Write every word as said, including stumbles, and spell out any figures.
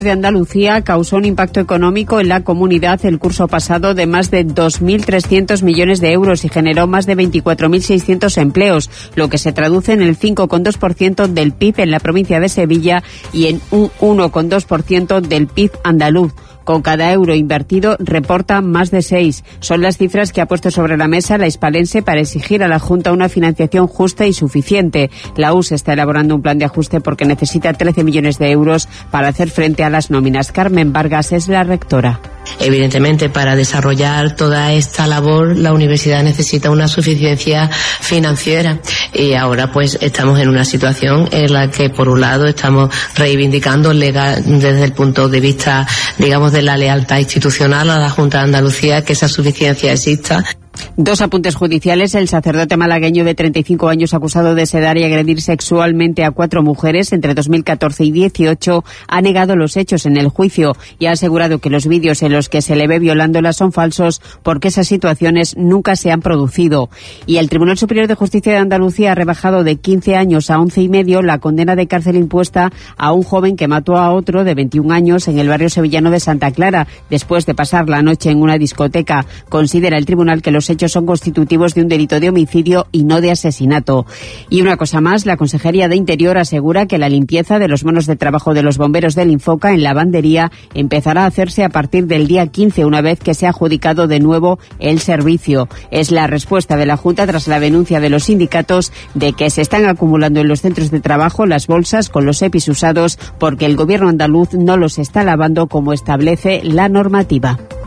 de Andalucía causó un impacto económico en la comunidad el curso pasado de más de dos mil trescientos millones de euros y generó más de veinticuatro mil seiscientos empleos, lo que se traduce en el cinco coma dos por ciento del P I B en la provincia de Sevilla y en un uno coma dos por ciento del P I B andaluz. Con cada euro invertido reporta más de seis. Son las cifras que ha puesto sobre la mesa la hispalense para exigir a la Junta una financiación justa y suficiente. La U S está elaborando un plan de ajuste porque necesita trece millones de euros para hacer frente a las nóminas. Carmen Vargas es la rectora. Evidentemente, para desarrollar toda esta labor, la universidad necesita una suficiencia financiera y ahora pues estamos en una situación en la que, por un lado, estamos reivindicando legal, desde el punto de vista, digamos, de la lealtad institucional a la Junta de Andalucía, que esa suficiencia exista. Dos apuntes judiciales. El sacerdote malagueño de treinta y cinco años acusado de sedar y agredir sexualmente a cuatro mujeres entre dos mil catorce y dieciocho ha negado los hechos en el juicio y ha asegurado que los vídeos en los que se le ve violándolas son falsos porque esas situaciones nunca se han producido. Y el Tribunal Superior de Justicia de Andalucía ha rebajado de quince años a once y medio la condena de cárcel impuesta a un joven que mató a otro de veintiún años en el barrio sevillano de Santa Clara después de pasar la noche en una discoteca. Considera el tribunal que los hechos son constitutivos de un delito de homicidio y no de asesinato. Y una cosa más, la Consejería de Interior asegura que la limpieza de los monos de trabajo de los bomberos del Infoca en lavandería empezará a hacerse a partir del día quince, una vez que se ha adjudicado de nuevo el servicio. Es la respuesta de la Junta tras la denuncia de los sindicatos de que se están acumulando en los centros de trabajo las bolsas con los EPIs usados porque el gobierno andaluz no los está lavando como establece la normativa.